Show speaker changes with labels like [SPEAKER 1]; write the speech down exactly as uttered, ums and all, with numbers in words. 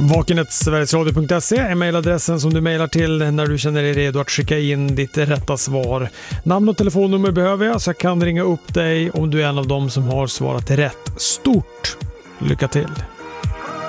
[SPEAKER 1] Vakenet sverigesradio punkt se är mejladressen som du mejlar till när du känner dig redo att skicka in ditt rätta svar. Namn och telefonnummer behöver jag så jag kan ringa upp dig om du är en av dem som har svarat rätt. Stort lycka till!